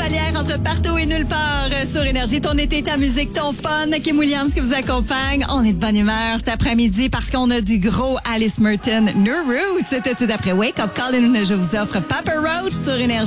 Vallière entre partout et nulle part sur Énergie. Ton été, ta musique, ton fun. Kim Williams qui vous accompagne. On est de bonne humeur cet après-midi parce qu'on a du gros Alice Merton, New Roots. C'était tout d'après Wake Up Call et je vous offre Papa Roach sur Énergie.